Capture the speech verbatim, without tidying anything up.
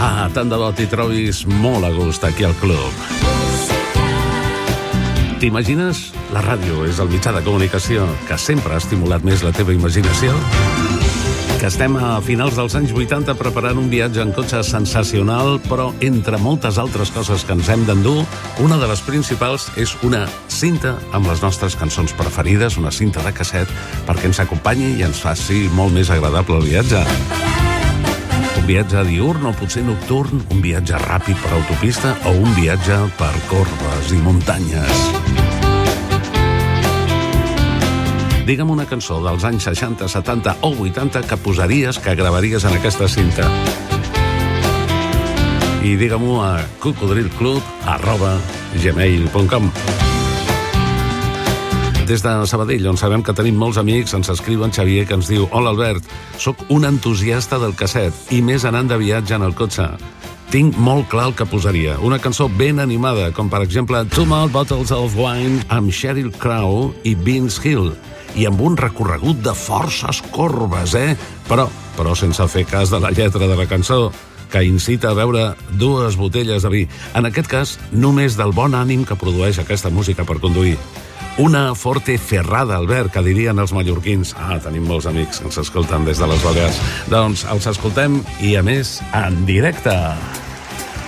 Ah, tant de bo t'hi trobis molt a gust aquí al club. T'imagines? La ràdio és el mitjà de comunicació que sempre ha estimulat més la teva imaginació? Que estem a finals dels anys vuitanta preparant un viatge en cotxe sensacional, però entre moltes altres coses que ens hem d'endur, una de les principals és una cinta amb les nostres cançons preferides, una cinta de casset, perquè ens acompanyi i ens faci molt més agradable el viatge. Un viatge diürn o potser nocturn, un viatge ràpid per autopista o un viatge per corbes i muntanyes. Digue'm una cançó dels anys seixanta, setanta o vuitanta que posaries, que gravaries en aquesta cinta. I digue-m'ho a cocodrilclub arroba gmail punt com. Des de Sabadell, on sabem que tenim molts amics, ens escriu en Xavier, que ens diu: Hola, Albert, sóc un entusiasta del casset i més anant de viatge en el cotxe. Tinc molt clar el que posaria. Una cançó ben animada, com per exemple Two More Bottles of Wine amb Sheryl Crow i Vince Hill, i amb un recorregut de forces corbes, eh? Però, però sense fer cas de la lletra de la cançó, que incita a beure dues botelles de vi. En aquest cas, només del bon ànim que produeix aquesta música per conduir. Una forte ferrada, Albert, que dirien els mallorquins. Ah, tenim molts amics que ens escolten des de les Balears. Doncs els escoltem i, a més, en directe.